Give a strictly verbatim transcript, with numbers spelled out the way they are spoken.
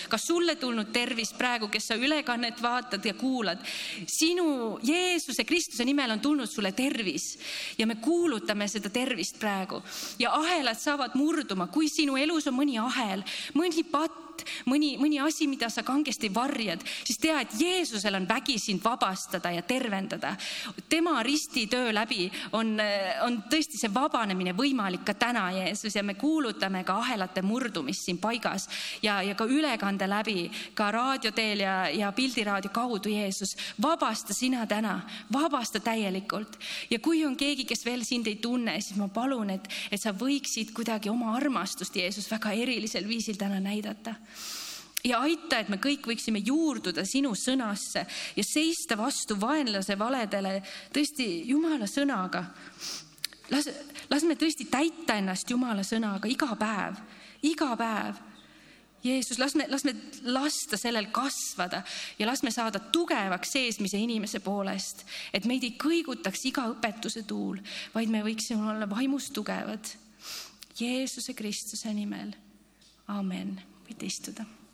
ka sulle tulnud tervis praegu, kes sa ülekannet vaatad ja kuulad. Sinu Jeesuse Kristuse nimel on tulnud sulle tervis ja me kuulutame seda tervist praegu. Ja ahelad saavad murduma, kui sinu elus on mõni ahel, mõni patt, mõni, mõni asi, mida sa kangesti varjad, siis tea, et Jeesusel on vägi sind vabastada ja tervendada. Tema ristitöö läbi on, on tõesti see vabanemine võimalik ka täna, Jeesus, ja me kuulutame ka ahelate murdumist siin paigas ja, ja ka ülekande läbi, ka raadioteel ja, ja pildiraadio kaudu, Jeesus. Vabasta sina täna, vabasta täielikult. Ja kui on keegi, kes veel sind ei tunne, siis ma palun, et, et sa võiksid kuidagi oma armastust, Jeesus, väga erilisel viisil täna näidata. Ja aita, et me kõik võiksime juurduda sinu sõnasse ja seista vastu vaenlase valedele tõesti Jumala sõnaga. Las, las me tõesti täita ennast Jumala sõnaga iga päev, iga päev. Jeesus, las me, las me lasta sellel kasvada ja las me saada tugevaks seesmise inimese poolest, et meid ei kõigutaks iga õpetuse tuul, vaid me võiksime olla vaimust tugevad. Jeesuse Kristuse nimel. Amen. Võite istuda.